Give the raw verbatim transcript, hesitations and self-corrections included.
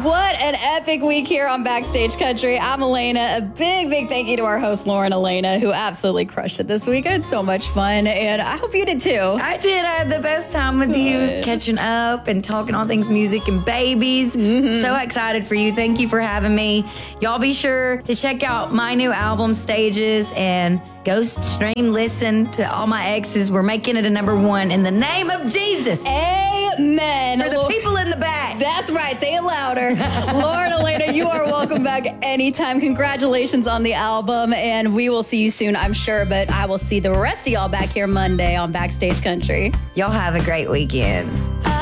What an epic week here on Backstage Country. I'm Elena. A big, big thank you to our host, Lauren Elena, who absolutely crushed it this week. I had so much fun, and I hope you did too. I did. I had the best time with Good. you, catching up and talking all things music and babies. Mm-hmm. So excited for you. Thank you for having me. Y'all be sure to check out my new album, Stages, and go stream, listen to all my exes. We're making it a number one in the name of Jesus. Amen. For the people in the back. That's right. Say it louder. Lauren Elena, you are welcome back anytime. Congratulations on the album, and we will see you soon, I'm sure, but I will see the rest of y'all back here Monday on Backstage Country. Y'all have a great weekend.